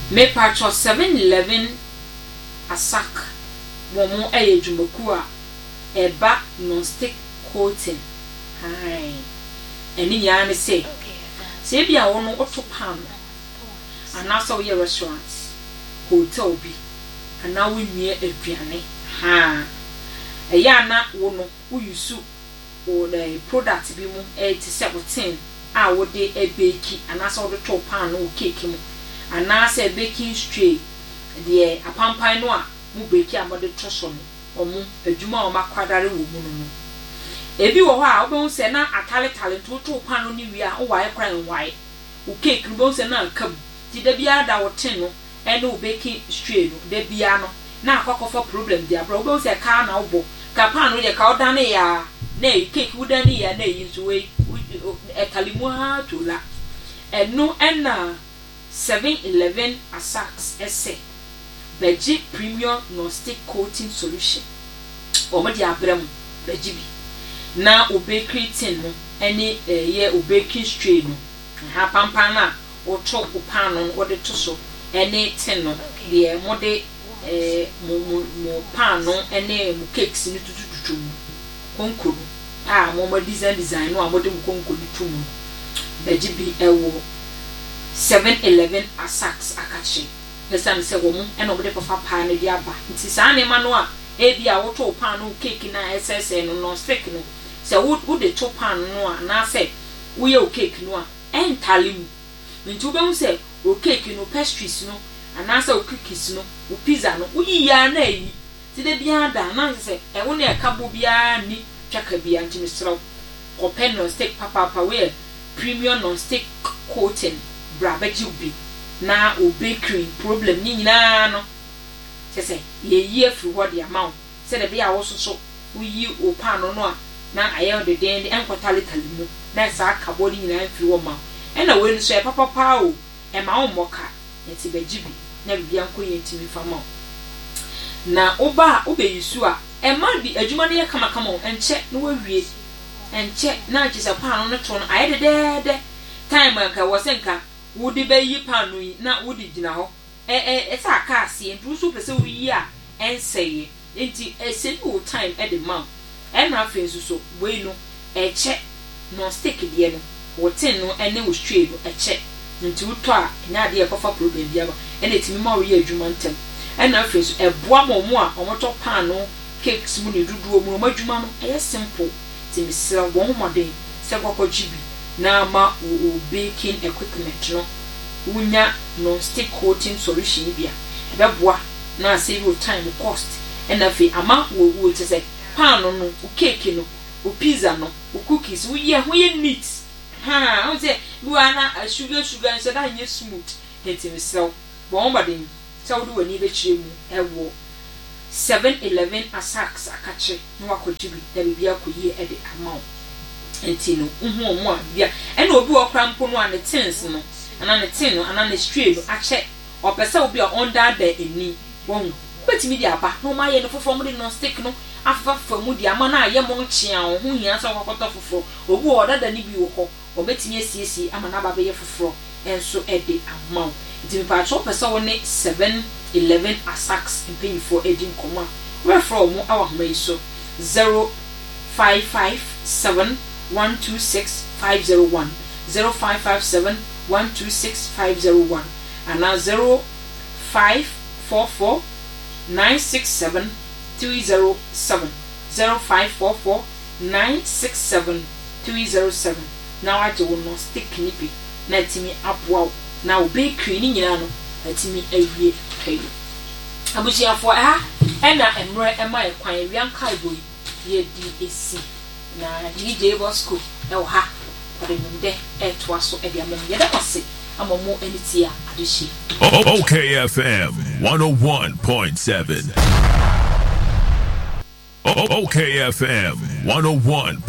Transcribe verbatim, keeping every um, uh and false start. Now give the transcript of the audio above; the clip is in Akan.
me patro seven eleven asak wo mo eye dwumaku a eba non-stick coating hai eni nya ne se se bia wo no oto pan ana so ye restaurant hotel bi ana wo nwie aduane ha eya na wo no wo yusu o the product bi mu e ti seventeen a wo de e bake ana so wo to pan no cake mu ana se baking tray de apampan no a mu bake amode to so no omu adwuma o makwadare wo mu no ebi wo ho a obo se na atale talent to to pan no ni wi a wo wae kran wae wo cake no bo se na kam ti da bia da wo tin no e no baking tray no da bia no na akwakofa problem dia bro obo se ka na wo ka pan no ye ka o dane ya na cake wo dane ya na yi so we e kalimu ha to la eno ena seven eleven asaks ese Beji premium non-stick coating solution omo di abrem beji bi na o bakery tin no ene ye o baking tray no ha pampan na o to o pan no o de to so ene tin no de mo de eh mo mo pan no ene mo cakes ni tutututu mu konkuru ah mo mo design design no amode mo konkuru tumu beji bi ewo seven eleven asaks akachi Lesa se wo mu ena obede papa pa na di aba nti sa na ma no a e bia wo to pan no cake na ss no no stick no se wo wo de to pan no a na se wo ye o cake no a entale mu nti wo be hu se o cake no pastries no ana se o cookies no o pizza no wo yi ya na yi ti de bia da na se e wo na e ka bo bia ni twaka bia nti misraw ko pen no stick papa pa we premium non stick coating bra ba ji ubi na o bakery problem ni nyina no sese ye yi afri ho de amount se de bia wo soso wo yi o pan no no a na aye de den de enkotale talimu na sa akabo ni nyina afri wo ma e na we no so e papa pa o e ma wo moka yeti bagibi na bibia nko ye ntimi fama na oba obe yisu a e ma bi adwuma ne ye kama kama enche na wo wie enche na gise pan no to no aye de de de time aka wo senka wudi be yi panu yi na wudi gina ho eh eh esa aka ase ntu so pese wo yi a enseye enti ese no time e de ma e na afen so so we no e che no stick de no wo tin no ene wo straight no e che nti wo to a nya de e kofa problem bia ba e na timi ma wo yi adwuma ntem e na afen so e boa mo mo a omo to pan no cakes mu ne duduo mu mo adwuma no e simple timi sra wo ho modern se kokko jibi na ma o baking equipment no unya non stick coating solution bia be boa na save your time cost and afi ama wo wo te say pan no no o cake no o pizza no o cookies wo ye ho ye neat ha o say wo ana sugar sugar so that ye smooth heti me sell bo ba den so wo do wani be kire mu e wo seven eleven asaks akache no akojibi da bibia koyi e de amount enti no uhu omo a bia e na obi okra mpo no ane tins no ana ne tin no ana ne straight no ache opese obi a under the eni won betimi di aba no ma ye no fofo mo de non stick no afa fa mu di ama na aye mo nchia ho hia so kokoto fofo obi o dada ni bi wo ho o betimi asiesi ama na ba be ye fofo enso e de amount enti mi pa cho opese wo ne seven eleven asaks impeni for edin koma we from mo awa homa iso zero five five seven one two six five zero one zero five five seven one two six five zero one and now zero five four four nine six seven three zero seven zero five four four nine six seven three zero seven. Now I do not stick nippy na timi apwa na o bakery ni nyina no atimi awie kai abusiafo ha ena emre ema ekwan wian kai boy ye di esi na D J Bosco e wo ha ode nde e to aso e dia mem ye da kwase amomo enitia adeshi O K F M one oh one point seven O K F M one oh one